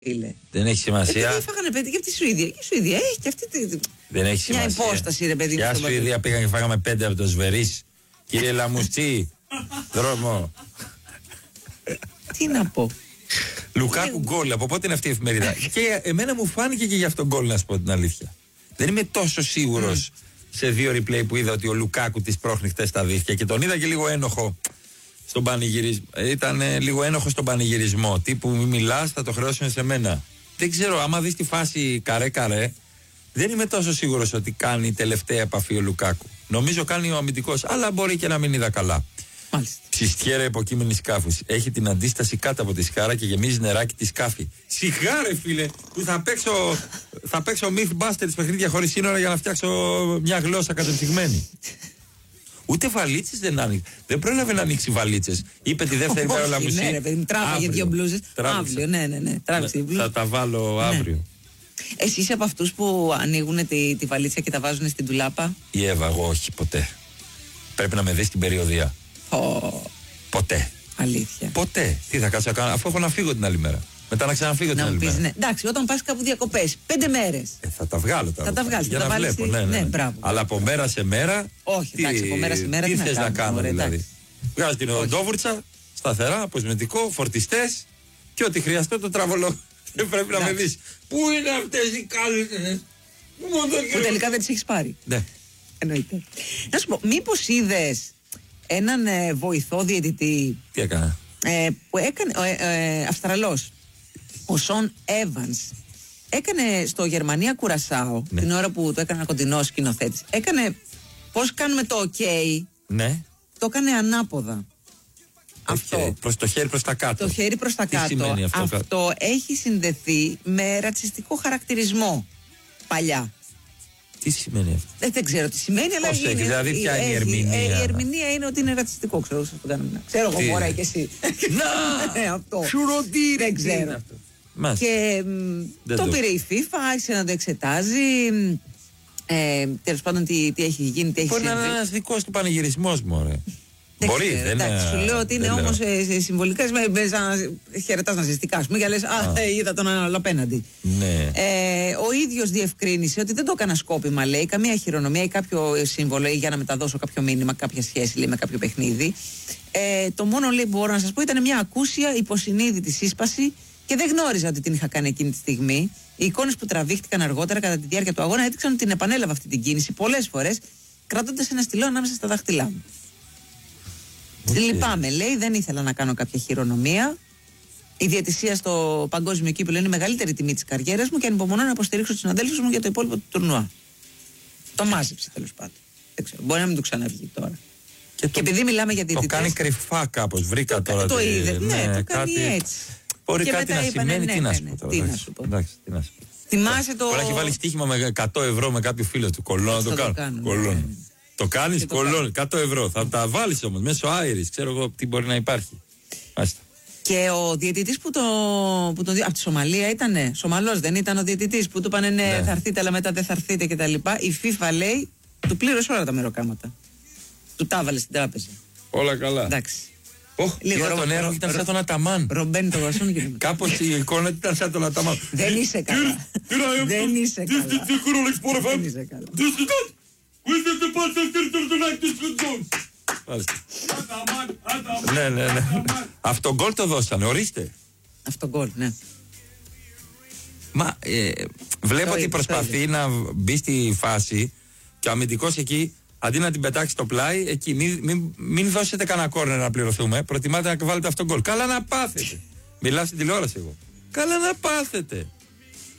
Δεν έχει σημασία. Γιατί φάγανε παιδί και από τη Σουηδία. Και η Σουηδία έχει και αυτή δεν έχει σημασία. μια υπόσταση, ρε παιδί. Για Σουηδία πήγαν και φάγαμε 5 από το Σβερίς. Κύριε Λαμουστή, δρόμο. Τι να πω. Λουκάκου γκολ, από πότε είναι αυτή η εφημερίδα. Και εμένα μου φάνηκε και για αυτόν γκολ, να σου πω την αλήθεια. Δεν είμαι τόσο σίγουρος σε 2 replay που είδα ότι ο Λουκάκου της πρόχνει χτες τα δίχτυα και τον είδα και λίγο ένοχο στον πανηγυρισμό. Ήταν λίγο ένοχο στον πανηγυρισμό. Τύπου μη μιλάς, θα το χρεώσουμε σε μένα. Δεν ξέρω, άμα δεις τη φάση καρέ-καρέ, δεν είμαι τόσο σίγουρος ότι κάνει τελευταία επαφή ο Λουκάκου. Νομίζω κάνει ο αμυντικός, αλλά μπορεί και να μην είδα καλά. Ψιστιέρα υποκείμενη σκάφους. Έχει την αντίσταση κάτω από τη σκάρα και γεμίζει νεράκι τη σκάφη. Σιγάρε φίλε, που θα παίξω Mythbusters παιχνίδια χωρίς σύνορα για να φτιάξω μια γλώσσα κατεψυγμένη. Ούτε βαλίτσες δεν άνοιξε. Δεν πρόλαβε να ανοίξει βαλίτσες. Είπε τη δεύτερη μέρα όλα μουσική. Ναι, ρε παιδί, τράβαγε 2 μπλούζες. Αύριο, ναι. Τράβηξε. Θα τα βάλω αύριο. Εσύ είσαι από αυτούς που ανοίγουν τη βαλίτσα και τα βάζουν στην τουλάπα? Η Εύα, εγώ όχι ποτέ. Πρέπει να με δεις την περιοδία. Ποτέ. Αλήθεια. Ποτέ. Τι θα κάτσω να κάνω, αφού έχω να φύγω την άλλη μέρα. Μετά να ξαναφύγω την άλλη μέρα. Ναι. Εντάξει, όταν πας κάπου διακοπές, 5 μέρες. Θα τα βγάλω τα. Θα τα βγάλεις. Για να βλέπω. Ναι. Αλλά από μέρα σε μέρα. Όχι, εντάξει, από μέρα σε μέρα. Τι θες να κάνω δηλαδή? Βγάζω την οδοντόβουρτσα, σταθερά, αποσμετικό, φορτιστές και ό,τι χρειαστώ το τραβολό. Δεν πρέπει να με δεις. Πού είναι αυτές οι κάλτσες? Που τελικά δεν τις έχεις πάρει. Ναι. Εννοείται. Να σου πω, μήπως είδες έναν βοηθό διαιτητή? Τι έκανα? Που έκανε Αυστραλός, ο Σον Εύανς, έκανε στο Γερμανία Κουρασάο, την ώρα που το έκανε κοντινό σκηνοθέτης. Έκανε πώς κάνουμε το OK. Ναι. Το έκανε ανάποδα. Αυτό. Προς το χέρι προς τα κάτω. Το χέρι προς τα κάτω. Τι σημαίνει αυτό? Αυτό έχει συνδεθεί με ρατσιστικό χαρακτηρισμό παλιά. Τι σημαίνει αυτό? Δεν ξέρω τι σημαίνει, αλλά. Πώς έχει, δηλαδή ποια είναι η ερμηνεία? Η ερμηνεία είναι ότι είναι ρατσιστικό, ξέρω. Ξέρω εγώ, μωρά και εσύ. Να! Αυτό. Σουρωτήρι! Δεν ξέρω. Και το πήρε η FIFA, άρχισε να το εξετάζει. Τέλος πάντων, τι έχει γίνει, τι έχει συμβεί. Μπορεί να είναι ένας δικός του πανηγυρισμός, μωρέ. Μπορεί, δεν είναι. Σου λέω ότι είναι όμως συμβολικά. Χαιρετάς ναζιστικά, α πούμε, και λες, είδα τον άλλο απέναντι. Ναι. Ο ίδιος διευκρίνησε ότι δεν το έκανα σκόπιμα, λέει, καμία χειρονομία ή κάποιο σύμβολο ή για να μεταδώσω κάποιο μήνυμα, κάποια σχέση, λέει, με κάποιο παιχνίδι. Το μόνο, λέει, που μπορώ να σας πω ήταν μια ακούσια υποσυνείδητη σύσπαση και δεν γνώριζα ότι την είχα κάνει εκείνη τη στιγμή. Οι εικόνες που τραβήχτηκαν αργότερα κατά τη διάρκεια του αγώνα έδειξαν ότι την επανέλαβα αυτή την κίνηση πολλές φορές, κρατώντας ένα στυλό ανάμεσα στα δάχτυλά μου. Λυπάμαι, λέει, δεν ήθελα να κάνω κάποια χειρονομία. Η διαιτησία στο παγκόσμιο κύπελλο είναι η μεγαλύτερη τιμή της καριέρας μου και ανυπομονώ να υποστηρίξω τους συναδέλφους μου για το υπόλοιπο του τουρνουά. Το μάζεψε τέλος πάντων. Δεν ξέρω, μπορεί να μην του ξαναβγεί τώρα. Και επειδή μιλάμε για διαιτητές. Το κάνει κρυφά κάπως, βρήκα τώρα. Το είδε, ναι, το κάνει έτσι. Μπορεί κάτι να σημαίνει, τι να σου πω τώρα. Τι να σου πω. Θυμάσαι το. Μπορεί να έχει βάλει στοίχημα με 100 ευρώ με κάποιο φίλο του. Κολλώνω να το κάνω. Το κάνεις, κολλώνει 100 ευρώ. Θα τα βάλεις όμως μέσω Άιρις. Ξέρω εγώ τι μπορεί να υπάρχει. Άστα. Και ο διαιτητής που τον από τη Σομαλία ήτανε. Σομαλός δεν ήταν ο διαιτητής που του είπανε ναι, θα έρθετε, αλλά μετά δεν θα έρθετε κτλ. Η FIFA λέει, του πλήρωσε όλα τα μεροκάματα. Του τα έβαλε στην τράπεζα. Όλα καλά. Εντάξει. Λίγο τον έργο ήταν σαν τον Αταμάν. Ρομπαίνει το γασόν και κάπως η εικόνα ήταν σαν τον Αταμάν. Δεν είσαι καλά. Δεν είσαι καλά. Ναι. Αυτό γκολ το δώσανε, ορίστε. Αυτό γκολ, ναι. Μα βλέπω ότι προσπαθεί να μπει στη φάση και ο αμυντικός εκεί, αντί να την πετάξει στο πλάι, εκεί μην δώσετε κανένα κόρνερ να πληρωθούμε. Προτιμάτε να βάλετε αυτό γκολ. Καλά να πάθετε. Μιλάω στην τηλεόραση εγώ. Καλά να πάθετε.